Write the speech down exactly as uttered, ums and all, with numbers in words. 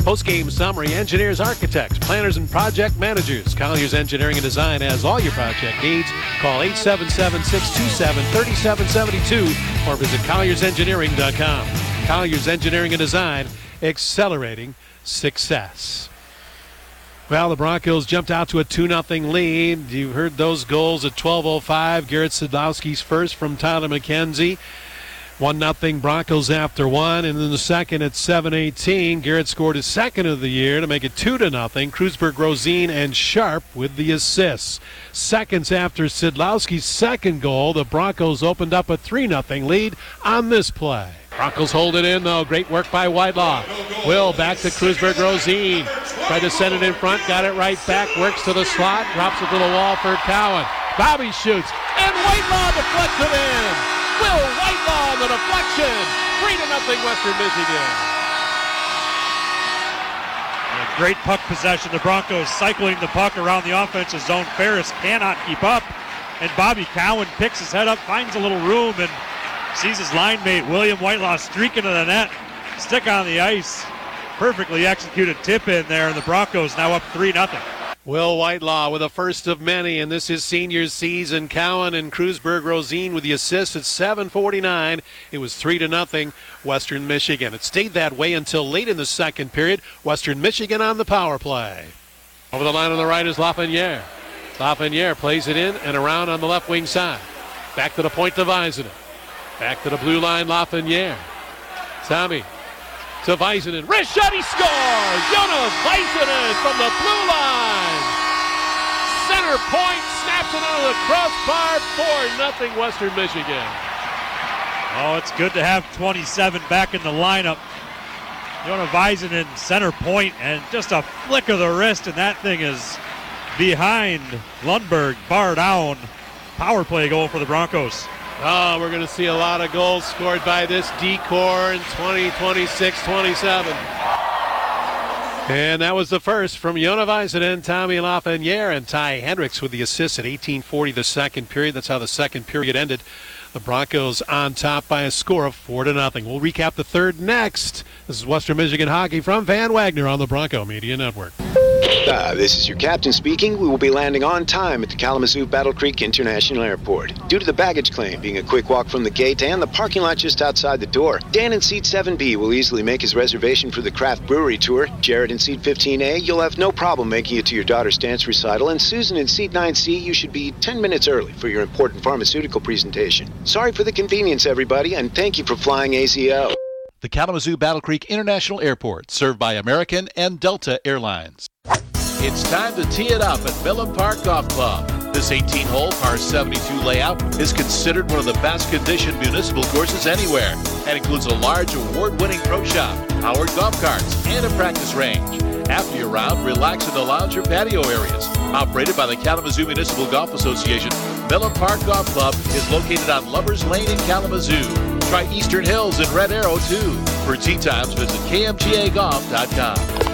Post-game summary, engineers, architects, planners, and project managers. Colliers Engineering and Design has all your project needs. Call eight seven seven, six two seven, three seven seven two or visit colliers engineering dot com. Colliers Engineering and Design, accelerating success. Well, the Broncos jumped out to a two nothing lead. You heard those goals at twelve oh five. Garrett Sadlowski's first from Tyler McKenzie. one nothing Broncos after one. And then the second at seven eighteen. Garrett scored his second of the year to make it two to nothing. Kreuzberg, Rosine, and Sharp with the assists. Seconds after Sadlowski's second goal, the Broncos opened up a three nothing lead on this play. Broncos hold it in, though. Great work by Whitelaw. Will back to Kreuzberg, Rosine. Tried to send it in front, got it right back, works to the slot, drops it to the wall for Cowan. Bobby shoots, and Whitelaw deflects it in. Will Whitelaw on the deflection. three to nothing Western Michigan. A great puck possession. The Broncos cycling the puck around the offensive zone. Ferris cannot keep up, and Bobby Cowan picks his head up, finds a little room, and sees his line mate William Whitelaw streak into the net, stick on the ice. Perfectly executed tip in there, and the Broncos now up three nothing. Will Whitelaw with a first of many, and this is senior season. Cowan and Kreuzberg, Rosine with the assist at seven forty-nine. It was three to nothing Western Michigan. It stayed that way until late in the second period. Western Michigan on the power play. Over the line on the right is Lafreniere. Lafreniere plays it in and around on the left wing side. Back to the point to Väisänen. Back to the blue line, Lafreniere. Tommy to Väisänen. Wrist shot, he scores! Jonas Väisänen from the blue line. Center point, snaps it out of the crossbar. four nothing Western Michigan. Oh, it's good to have twenty-seven back in the lineup. Jonas Väisänen, center point, and just a flick of the wrist, and that thing is behind Lundberg, bar down. Power play goal for the Broncos. Oh, we're going to see a lot of goals scored by this D-Corps in twenty, twenty-six, twenty-seven. And that was the first from Jonas Väisänen, Tommy Lafreniere, and Ty Hendricks with the assist at eighteen forty the second period. That's how the second period ended. The Broncos on top by a score of four to nothing. We'll recap the third next. This is Western Michigan Hockey from Van Wagner on the Bronco Media Network. Uh, this is your captain speaking. We will be landing on time at the Kalamazoo Battle Creek International Airport. Due to the baggage claim being a quick walk from the gate and the parking lot just outside the door, Dan in seat seven B will easily make his reservation for the craft brewery tour. Jared in seat fifteen A, you'll have no problem making it to your daughter's dance recital. And Susan in seat nine C, you should be ten minutes early for your important pharmaceutical presentation. Sorry for the convenience, everybody, and thank you for flying A Z O. The Kalamazoo Battle Creek International Airport, served by American and Delta Airlines. It's time to tee it up at Miller Park Golf Club. This eighteen-hole par seventy-two layout is considered one of the best conditioned municipal courses anywhere and includes a large award-winning pro shop, powered golf carts, and a practice range. After your round, relax in the lounge or patio areas. Operated by the Kalamazoo Municipal Golf Association, Miller Park Golf Club is located on Lovers Lane in Kalamazoo. Try Eastern Hills and Red Arrow, too. For tee times, visit K M G A golf dot com.